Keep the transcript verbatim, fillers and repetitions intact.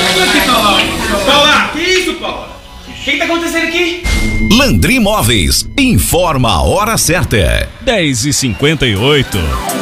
Aqui, Paula. Paula, que isso, Paula? O que, que tá acontecendo aqui? Landry Móveis informa a hora certa. dez e cinquenta e oito.